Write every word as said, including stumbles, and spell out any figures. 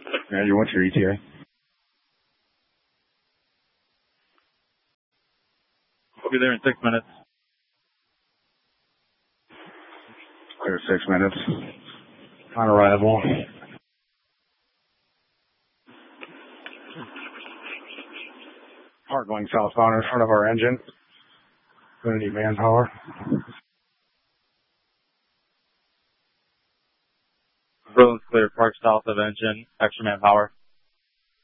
Yeah, you want your E T A? We'll be there in six minutes. Clear six minutes. On arrival. Hard going southbound in front of our engine. Gonna need manpower. Road clear, park south of engine, extra manpower.